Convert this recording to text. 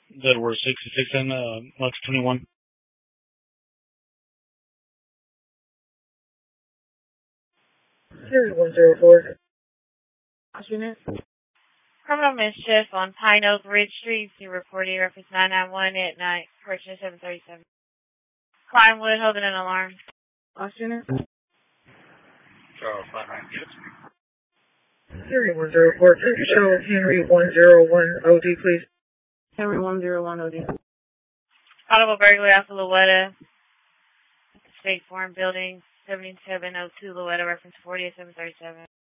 that were 66 and Lux 21. Series 104. Unit. Criminal mischief on Pine Oak Ridge Street. You reported reference 991 at night. Person 737. Clientwood holding an alarm. Unit. Charles 596. Series 104. Show Henry 101 OD, please. Henry 101 OD. Audible burglary off of Louetta. State Farm Building, 7702 Louetta, reference 40737.